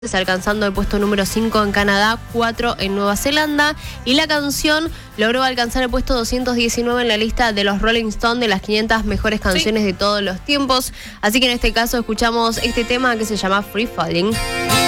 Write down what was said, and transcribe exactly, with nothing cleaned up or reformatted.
alcanzando el puesto número cinco en Canadá, cuatro en Nueva Zelanda, y la canción logró alcanzar el puesto doscientos diecinueve en la lista de los Rolling Stone de las quinientas mejores canciones sí. de todos los tiempos. Así que en este caso escuchamos este tema que se llama Free Falling.